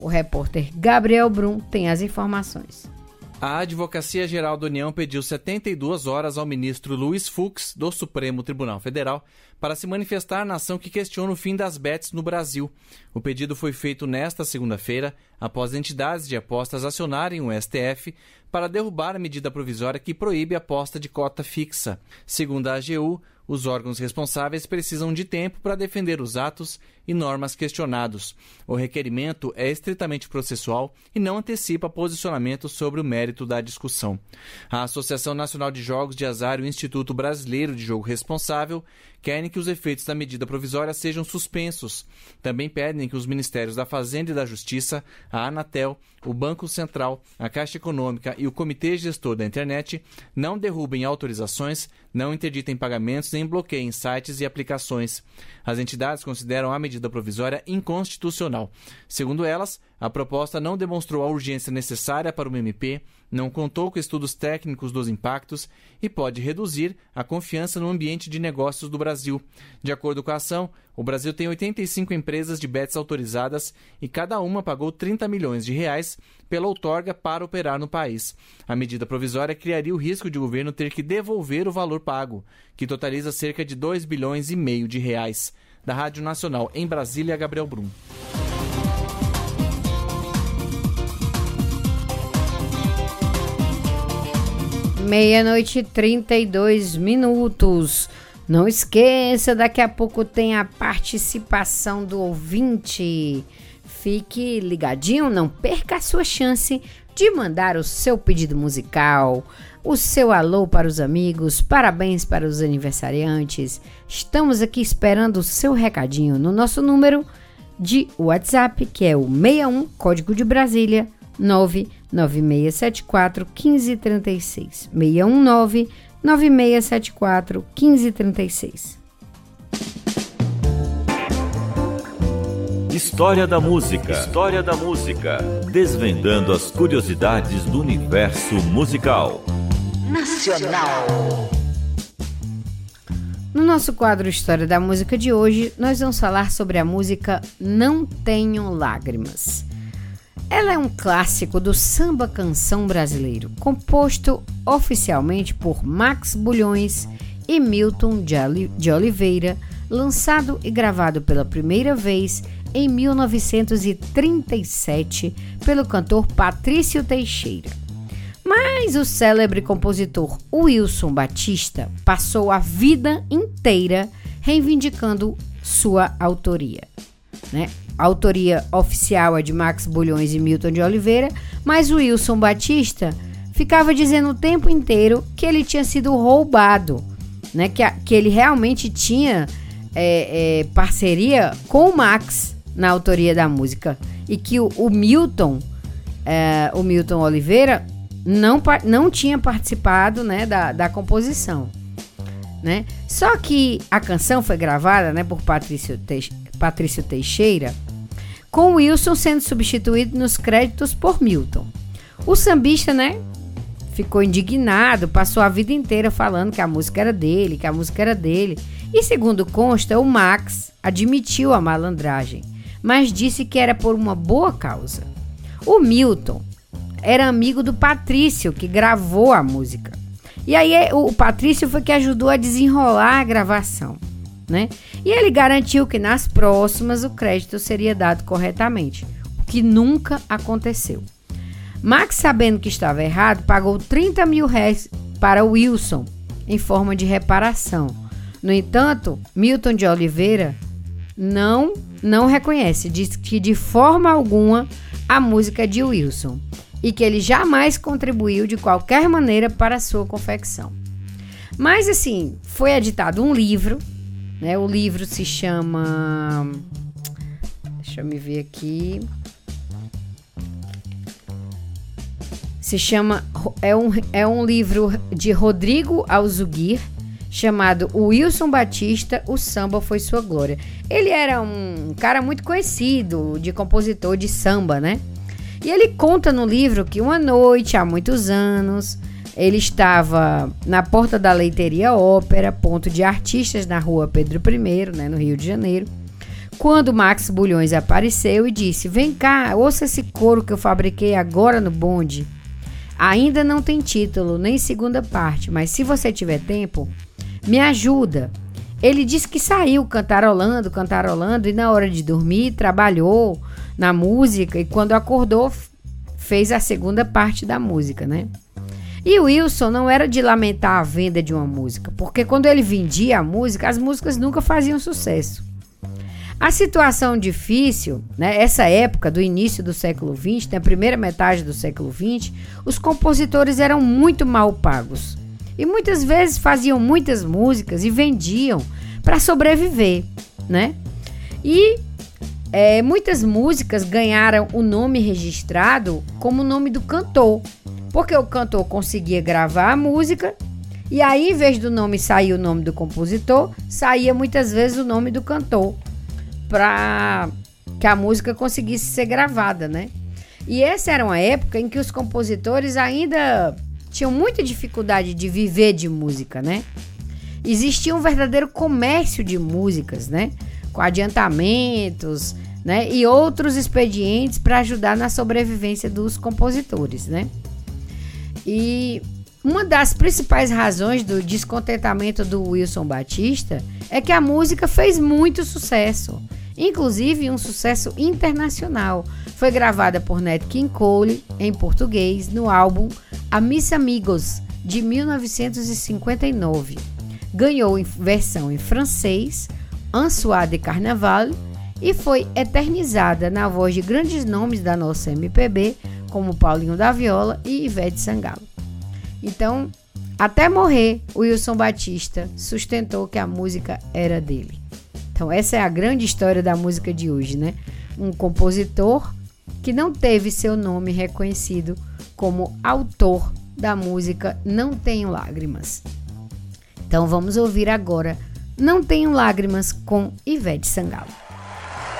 O repórter Gabriel Brum tem as informações. A Advocacia Geral da União pediu 72 horas ao ministro Luiz Fux, do Supremo Tribunal Federal, para se manifestar na ação que questiona o fim das bets no Brasil. O pedido foi feito nesta segunda-feira, após entidades de apostas acionarem o STF para derrubar a medida provisória que proíbe a aposta de cota fixa. Segundo a AGU, os órgãos responsáveis precisam de tempo para defender os atos e normas questionados. O requerimento é estritamente processual e não antecipa posicionamento sobre o mérito da discussão. A Associação Nacional de Jogos de Azar e o Instituto Brasileiro de Jogo Responsável querem que os efeitos da medida provisória sejam suspensos. Também pedem que os Ministérios da Fazenda e da Justiça, a Anatel, o Banco Central, a Caixa Econômica e o Comitê Gestor da Internet não derrubem autorizações, não interditem pagamentos nem bloqueiem sites e aplicações. As entidades consideram a medida provisória inconstitucional. Segundo elas, a proposta não demonstrou a urgência necessária para o MP, não contou com estudos técnicos dos impactos e pode reduzir a confiança no ambiente de negócios do Brasil. De acordo com a ação, o Brasil tem 85 empresas de bets autorizadas e cada uma pagou 30 milhões de reais pela outorga para operar no país. A medida provisória criaria o risco de o governo ter que devolver o valor pago, que totaliza cerca de 2,5 bilhões de reais. Da Rádio Nacional em Brasília, Gabriel Brum. Meia-noite e 32 minutos. Não esqueça, daqui a pouco tem a participação do ouvinte. Fique ligadinho, não perca a sua chance de mandar o seu pedido musical, o seu alô para os amigos, parabéns para os aniversariantes. Estamos aqui esperando o seu recadinho no nosso número de WhatsApp, que é o 61, código de Brasília, 99674 1536. 619 9674 1536. História da música. História da música. Desvendando as curiosidades do universo musical. Nacional. No nosso quadro História da Música de hoje, nós vamos falar sobre a música Não Tenho Lágrimas. Ela é um clássico do samba canção brasileiro, composto oficialmente por Max Bulhões e Milton de Oliveira, lançado e gravado pela primeira vez em 1937 pelo cantor Patrício Teixeira. Mas o célebre compositor Wilson Batista passou a vida inteira reivindicando sua autoria, né? A autoria oficial é de Max Bulhões e Milton de Oliveira, mas o Wilson Batista ficava dizendo o tempo inteiro que ele tinha sido roubado, né? Que ele realmente tinha parceria com o Max na autoria da música e que o Milton Oliveira não tinha participado, né, da composição, né? Só que a canção foi gravada, né, por Patrício Teixeira, com Wilson sendo substituído nos créditos por Milton. O sambista, né, ficou indignado, passou a vida inteira falando que a música era dele, E segundo consta, o Max admitiu a malandragem, mas disse que era por uma boa causa. O Milton era amigo do Patrício, que gravou a música. E aí o Patrício foi que ajudou a desenrolar a gravação, né? E ele garantiu que nas próximas o crédito seria dado corretamente, o que nunca aconteceu. Max, sabendo que estava errado, pagou 30 mil reais para Wilson em forma de reparação. No entanto, Milton de Oliveira não reconhece, diz que de forma alguma a música é de Wilson e que ele jamais contribuiu de qualquer maneira para a sua confecção. Mas assim, foi editado um livro, né? O livro se chama... Deixa eu me ver aqui... Se chama... É um livro de Rodrigo Alzuguir, chamado Wilson Batista, O Samba Foi Sua Glória. Ele era um cara muito conhecido de compositor de samba, né? E ele conta no livro que uma noite, há muitos anos, ele estava na porta da Leiteria Ópera, ponto de artistas na rua Pedro I, né, no Rio de Janeiro, quando Max Bulhões apareceu e disse: vem cá, ouça esse coro que eu fabriquei agora no bonde. Ainda não tem título, nem segunda parte, mas se você tiver tempo, me ajuda. Ele disse que saiu cantarolando, e na hora de dormir trabalhou na música e quando acordou fez a segunda parte da música, né? E o Wilson não era de lamentar a venda de uma música, porque quando ele vendia a música, as músicas nunca faziam sucesso. A situação difícil, né, essa época do início do século XX, na primeira metade do século XX, os compositores eram muito mal pagos. E muitas vezes faziam muitas músicas e vendiam para sobreviver, né? E muitas músicas ganharam o nome registrado como o nome do cantor, porque o cantor conseguia gravar a música e aí, em vez do nome sair o nome do compositor, saía muitas vezes o nome do cantor, para que a música conseguisse ser gravada, né? E essa era uma época em que os compositores ainda tinham muita dificuldade de viver de música, né? Existia um verdadeiro comércio de músicas, né? Com adiantamentos, né? E outros expedientes para ajudar na sobrevivência dos compositores, né? E uma das principais razões do descontentamento do Wilson Batista é que a música fez muito sucesso, inclusive um sucesso internacional. Foi gravada por Nat King Cole em português no álbum Amis Amigos de 1959. Ganhou versão em francês, Un Soir de Carnaval, e foi eternizada na voz de grandes nomes da nossa MPB, como Paulinho da Viola e Ivete Sangalo. Então, até morrer, o Wilson Batista sustentou que a música era dele. Então, essa é a grande história da música de hoje, né? Um compositor que não teve seu nome reconhecido como autor da música Não Tenho Lágrimas. Então, vamos ouvir agora Não Tenho Lágrimas com Ivete Sangalo.